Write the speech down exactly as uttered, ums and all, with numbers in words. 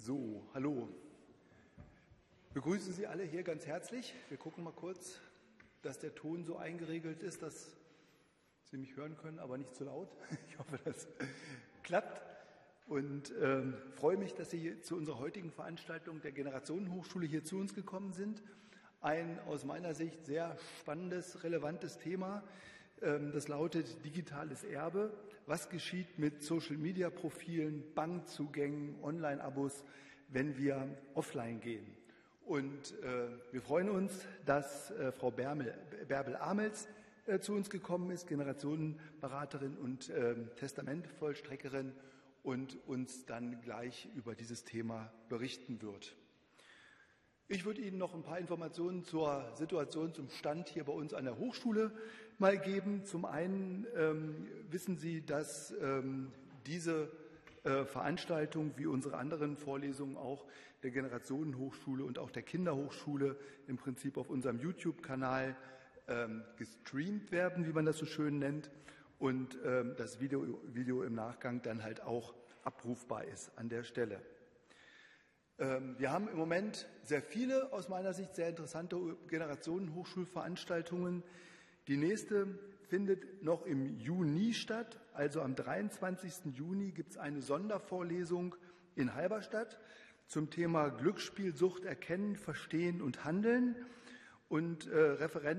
So, hallo. Ich begrüße Sie alle hier ganz herzlich. Wir gucken mal kurz, dass der Ton so eingeregelt ist, dass Sie mich hören können, aber nicht zu laut. Ich hoffe, das klappt. Und ähm, freue mich, dass Sie zu unserer heutigen Veranstaltung der Generationenhochschule hier zu uns gekommen sind. Ein aus meiner Sicht sehr spannendes, relevantes Thema. Ähm, das lautet digitales Erbe. Was geschieht mit Social-Media-Profilen, Bankzugängen, Online-Abos, wenn wir offline gehen? Und äh, wir freuen uns, dass äh, Frau Bärbel-Amels äh, zu uns gekommen ist, Generationenberaterin und äh, Testamentvollstreckerin, und uns dann gleich über dieses Thema berichten wird. Ich würde Ihnen noch ein paar Informationen zur Situation, zum Stand hier bei uns an der Hochschule mal geben. Zum einen ähm, wissen Sie, dass ähm, diese äh, Veranstaltung wie unsere anderen Vorlesungen auch der Generationenhochschule und auch der Kinderhochschule im Prinzip auf unserem YouTube-Kanal ähm, gestreamt werden, wie man das so schön nennt, und ähm, das Video, Video im Nachgang dann halt auch abrufbar ist an der Stelle. Ähm, wir haben im Moment sehr viele, aus meiner Sicht sehr interessante Generationenhochschulveranstaltungen. Die nächste findet noch im Juni statt, also am dreiundzwanzigsten Juni gibt es eine Sondervorlesung in Halberstadt zum Thema Glücksspielsucht erkennen, verstehen und handeln. Und äh, Referent